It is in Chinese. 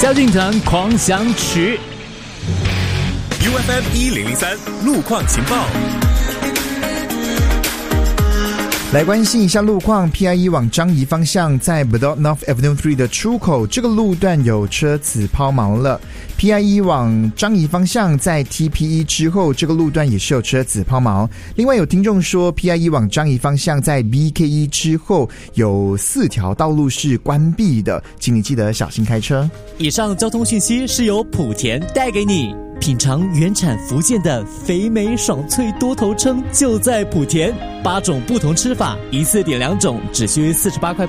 萧敬腾狂想曲。 UFM 1003路况情报。 来关心一下路况 ，PIE 往樟宜方向在 Bedok North Avenue 3的出口，这个路段有车子抛锚了。PIE 往樟宜方向在 TPE 之后，这个路段也是有车子抛锚。另外有听众说 ，PIE 往樟宜方向在 BKE 之后有4条道路是关闭的，请你记得小心开车。 以上交通讯息是由莆田带给你。品尝原产福建的肥美爽脆多头鲳，就在莆田，8种不同吃法，一次点2种，只需48块